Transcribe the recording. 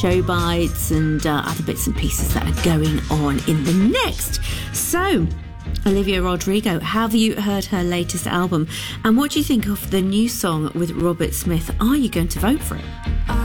show bites and other bits and pieces that are going on in the next. So, Olivia Rodrigo, have you heard her latest album? And what do you think of the new song with Robert Smith? Are you going to vote for it?